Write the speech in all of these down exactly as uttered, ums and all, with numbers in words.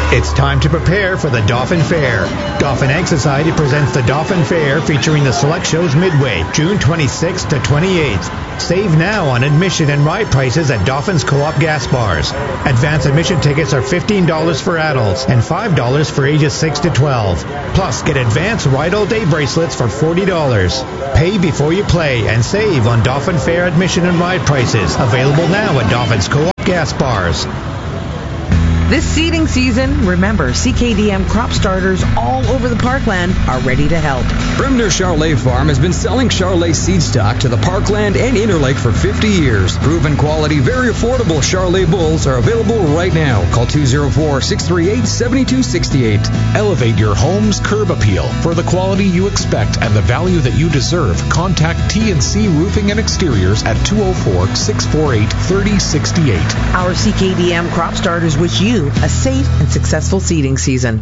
It's time to prepare for the Dauphin Fair. Dauphin Ag Society presents the Dauphin Fair featuring the select shows midway, June twenty-sixth to twenty-eighth. Save now on admission and ride prices at Dauphin's Co-op gas bars. Advance admission tickets are fifteen dollars for adults and five dollars for ages six to twelve. Plus, get advanced ride-all-day bracelets for forty dollars. Pay before you play and save on Dauphin Fair admission and ride prices. Available now at Dauphin's Co-op gas bars. This seeding season, remember, C K D M crop starters all over the parkland are ready to help. Bremner Charolais Farm has been selling Charolais seed stock to the Parkland and Interlake for fifty years. Proven quality, very affordable Charolais bulls are available right now. Call two oh four, six three eight, seven two six eight. Elevate your home's curb appeal. For the quality you expect and the value that you deserve, contact T and C Roofing and Exteriors at two oh four, six four eight, three oh six eight. Our C K D M crop starters wish you a safe and successful seeding season.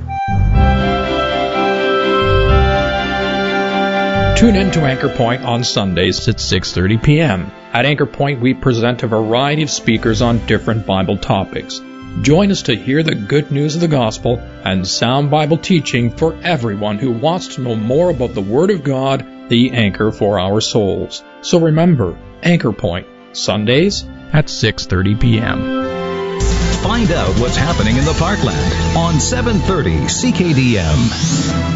Tune in to Anchor Point on Sundays at six thirty p.m. At Anchor Point, we present a variety of speakers on different Bible topics. Join us to hear the good news of the gospel and sound Bible teaching for everyone who wants to know more about the Word of God, the anchor for our souls. So remember, Anchor Point, Sundays at six thirty p.m. Find out what's happening in the Parkland on seven thirty C K D M.